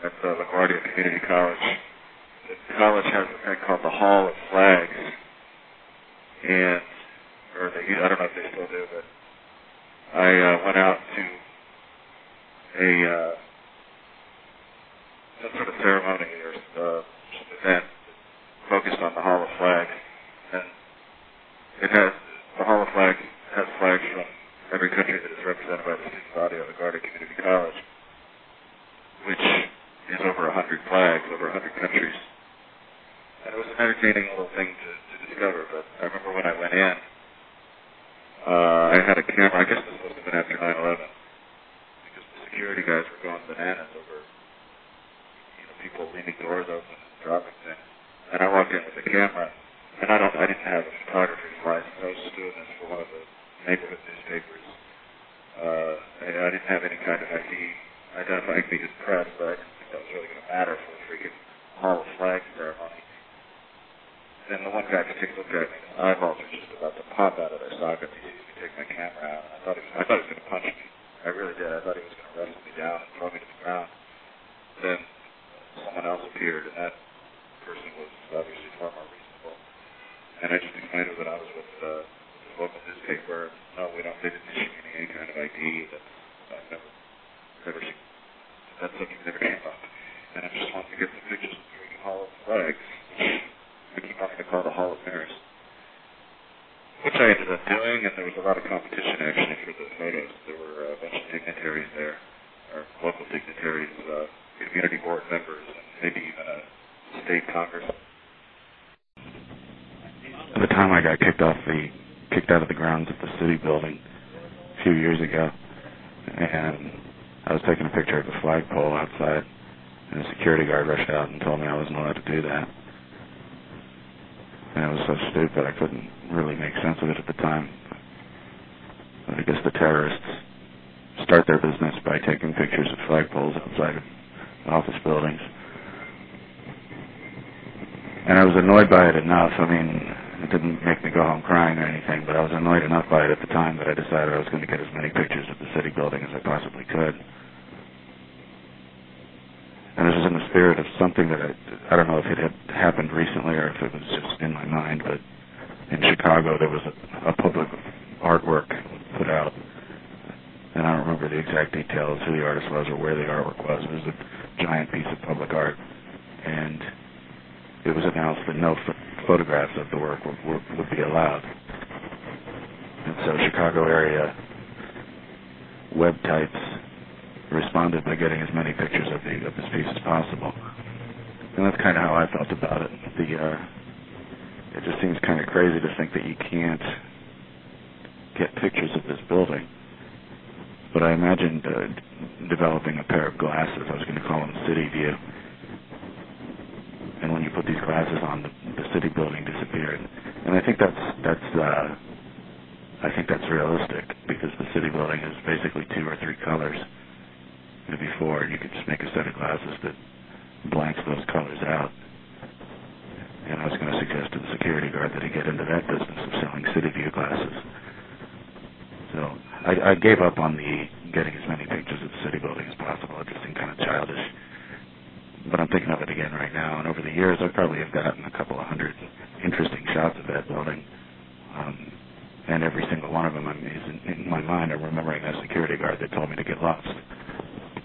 at LaGuardia Community College. The college has a thing called the Hall of Flags, and I don't know if they still do, but I went out to some sort of ceremony or some event focused on the Hall of Flags, and the Hall of Flags has flags from every country that is represented by the student body of LaGuardia Community College, which is over 100 flags, over 100 countries. And it was an entertaining little thing to discover, but I remember when I went in, I had a camera. I guess this must have been after 9/11, because the security guys were going bananas over people leaving doors open and dropping things. And I walked in with a camera, and I didn't have a photographer's license. I was just doing this for one of the neighborhood newspapers. I didn't have any kind of ID identifying me as press, but I didn't think that was really going to matter for the freaking Hall of Flags ceremony. Then the one guy took a look at me, and his eyeballs were just about to pop out of their sockets. He sees me take my camera out, and I thought he was going to punch me. I really did. I thought he was going to wrestle me down and throw me to the ground. Then someone else appeared, and that person was obviously far more reasonable. And I just explained to him that I was with the local newspaper. No, they didn't issue me any kind of ID. I've never seen. That's something that never came up. And I just wanted to get some pictures of the freaking Hall of Flags. I keep wanting to call the Hall of Mirrors, which I ended up doing, and there was a lot of competition actually for the photos. There were a bunch of dignitaries there, or local dignitaries, community board members, and maybe even a state congress. At the time I got kicked out of the grounds of the city building a few years ago, and I was taking a picture of the flagpole outside, and a security guard rushed out and told me I wasn't allowed to do that. And it was so stupid I couldn't really make sense of it at the time. But I guess the terrorists start their business by taking pictures of flagpoles outside of office buildings. And I was annoyed by it enough. I mean, it didn't make me go home crying or anything, but I was annoyed enough by it at the time that I decided I was going to get as many pictures of the city building as I possibly could. And this was in the spirit of something that I don't know if it had happened recently or if it was just in my mind, but in Chicago there was a public artwork put out, and I don't remember the exact details, who the artist was or where the artwork was. It was a giant piece of public art, and it was announced that no photographs of the work would be allowed. And so Chicago area web types responded by getting as many pictures of this piece as possible. And that's kind of how I felt about it. It just seems kind of crazy to think that you can't get pictures of this building. But I imagined developing a pair of glasses. I was going to call them City View. And when you put these glasses on, the city building disappeared. And I think that's realistic, because the city building is basically 2 or 3 colors. Before, you could just make a set of glasses that blanks those colors out. And I was going to suggest to the security guard that he get into that business of selling City View glasses. So I gave up on getting as many pictures of the city building as possible. It just seemed kind of childish. But I'm thinking of it again right now, and over the years I probably have gotten a couple of hundred interesting shots of that building. And every single one of them is in my mind. I'm remembering that security guard that told me to get lost.